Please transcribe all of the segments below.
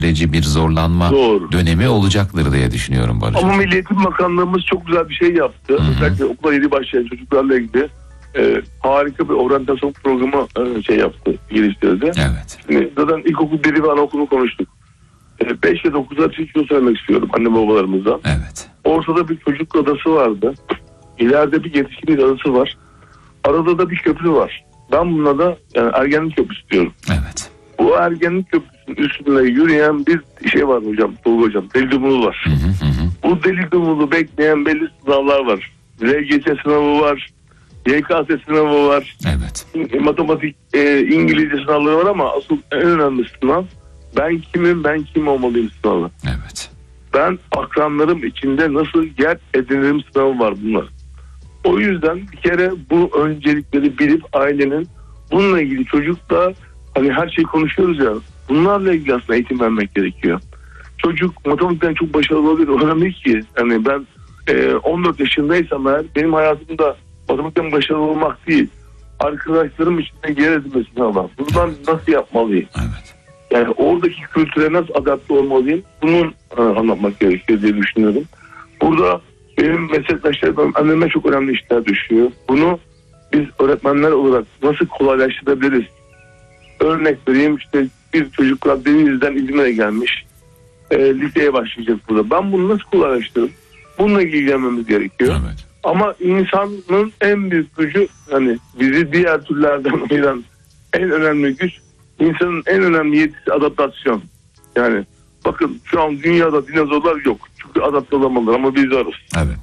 bir zorlanma dönemi olacaktır diye düşünüyorum Barış. Ama Milli Eğitim Bakanlığımız çok güzel bir şey yaptı. Özellikle okula yeni başlayan çocuklarla ilgili harika bir oryantasyon programı geliştirdi. Evet. Şimdi zaten ilkokul 1 ve anaokulunu konuştuk. 5 ve 9'lar için şunu söylemek istiyorum anne babalarımızdan. Evet. Ortada bir çocuk adası vardı. İleride bir yetişkinlik adası var. Arada da bir köprü var. Ben buna da ergenlik köprüsü diyorum. Evet. Bu ergenlik köprüsünün üstünde yürüyen bir şey var hocam. Tolga hocam. Deli dumulu var. Bu deli dumulu bekleyen belli sınavlar var. LGS sınavı var. YKS sınavı var. Evet. Matematik, İngilizce sınavları var ama asıl en önemli sınav ben kim olmalıyım sınavı. Evet. Ben akranlarım içinde nasıl yer edinirim sınavı var bunlar. O yüzden bir kere bu öncelikleri bilip ailenin bununla ilgili çocukla hani her şeyi konuşuyoruz ya, bunlarla ilgili aslında eğitim vermek gerekiyor. Çocuk matematikten çok başarılı olabilir. Önemli ki yani ben 14 yaşındaysam eğer benim hayatımda matematikten başarılı olmak değil, arkadaşlarım içinde yer edilmesini alan. Bundan nasıl yapmalıyım? Evet. Yani oradaki kültüre nasıl adapte olmalıyım? Bunun anlatmak gerekiyor diye düşünüyorum. Burada benim meslektaşlarım anneme çok önemli işler düşüyor. Bunu biz öğretmenler olarak nasıl kolaylaştırabiliriz? Örnek vereyim, işte bir çocuklar Denizli'den İzmir'e gelmiş. Liseye başlayacak burada. Ben bunu nasıl kolaylaştırırım? Bununla ilgilenmemiz gerekiyor. Evet. Ama insanın en büyük gücü, hani bizi diğer türlerden ayıran en önemli güç, insanın en önemli yetisi adaptasyon. Yani bakın şu an dünyada dinozorlar yok. Çünkü adapte olamadılar ama biz varız.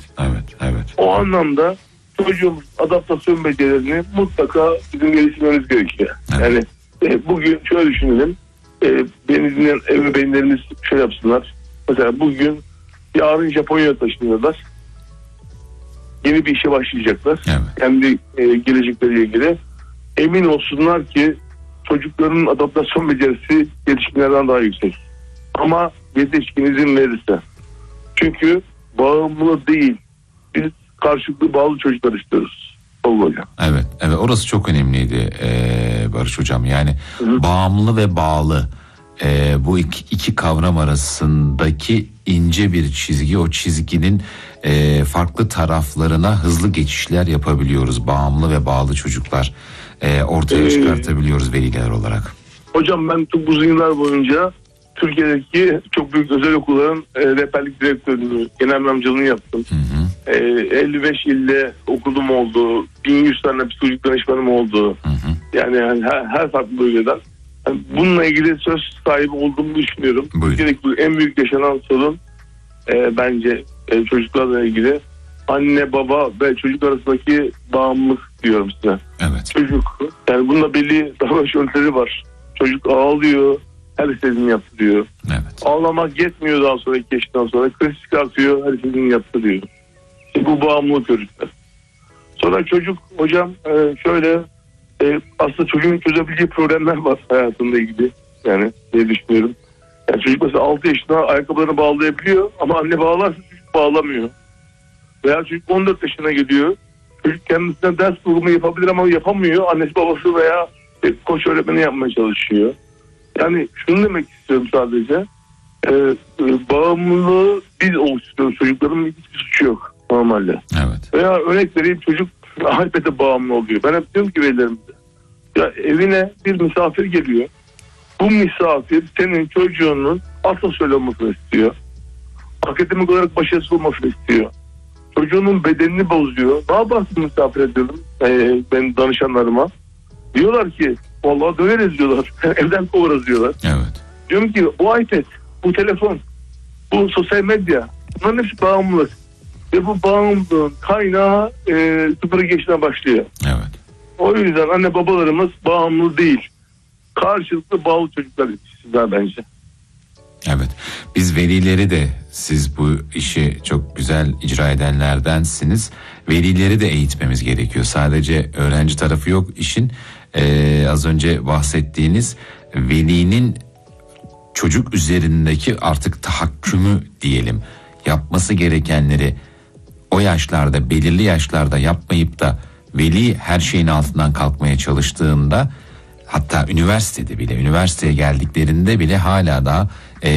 Evet. O anlamda çocuğumuz adaptasyon becerilerini mutlaka bizim geliştirmemiz gerekiyor. Evet. Yani bugün şöyle düşünelim. Beni dinleyen ebeveynlerimiz şöyle yapsınlar. Mesela bugün yarın Japonya'ya taşınıyorlar. Yeni bir işe başlayacaklar. Evet. Kendi gelecekleriyle ilgili. Emin olsunlar ki çocukların adaptasyon becerisi yetişkinlerden daha yüksek. Ama yetişkin izin verirse. Çünkü bağımlı değil. Biz karşılıklı bağlı çocuklar istiyoruz. Hocam. Evet, orası çok önemliydi Barış Hocam. Yani bağımlı ve bağlı bu iki kavram arasındaki ince bir çizgi, o çizginin farklı taraflarına hızlı geçişler yapabiliyoruz. Bağımlı ve bağlı çocuklar ortaya çıkartabiliyoruz veliler olarak. Hocam ben çok uzun yıllar boyunca Türkiye'deki çok büyük özel okulların rehberlik direktörlüğünü, genel amcalığını yaptım. 55 ilde okulum oldu. 1100 tane psikolojik danışmanım oldu. Yani her farklı bölgeden. Yani bununla ilgili söz sahibi olduğumu düşünüyorum. Türkiye'deki en büyük yaşanan sorun bence çocuklarla ilgili anne baba ve çocuk arasındaki bağımlılık diyorum size. Evet. Çocuk, yani bunda belli davranış yöntemleri var. Çocuk ağlıyor, her istediğini yaptırıyor. Evet. Ağlamak yetmiyor, daha sonra 2 yaşından sonra kriz çıkartıyor, her istediğini yaptırıyor. Bu bağımlılık çocuklar. Sonra çocuk hocam şöyle aslında çocuğun çözebileceği problemler var hayatında ilgili. Yani diye düşünüyorum. Yani çocuk mesela 6 yaşında ayakkabılarını bağlayabiliyor ama anne bağlarsa çocuk bağlamıyor. Veya çocuk 14 yaşına geliyor. Çocuk kendisine ders programı yapabilir ama yapamıyor. Annesi babası veya koç öğretmeni yapmaya çalışıyor. Yani şunu demek istiyorum sadece. Bağımlılığı biz oluşturuyoruz. Çocukların hiçbir suçu yok normalde. Evet. Veya örnek vereyim, çocuk iPad'e bağımlı oluyor. Ben hep diyorum ki velilerimize, ya evine bir misafir geliyor. Bu misafir senin çocuğunun asosyal olmasını istiyor. Akademik olarak başarısız olmasını istiyor. Çocuğunun bedenini bozuyor. Ne yaparsın misafir ediyorum ben danışanlarıma. Diyorlar ki vallahi döneriz diyorlar. Evden kovarız diyorlar. Evet. Diyorum ki bu iPad, bu telefon, bu sosyal medya, bunların hepsi bağımlılık. Ve bu bağımlılığın kaynağı 0 yaşına başlıyor. Evet. O yüzden anne babalarımız bağımlı değil. Karşılıklı bağlı çocuklar yetiştirdiler bence. Evet. Biz velileri de, siz bu işi çok güzel icra edenlerdensiniz. Velileri de eğitmemiz gerekiyor. Sadece öğrenci tarafı yok işin. Az önce bahsettiğiniz velinin çocuk üzerindeki artık tahakkümü diyelim, yapması gerekenleri o yaşlarda, belirli yaşlarda yapmayıp da veli her şeyin altından kalkmaya çalıştığında hatta üniversiteye geldiklerinde bile hala daha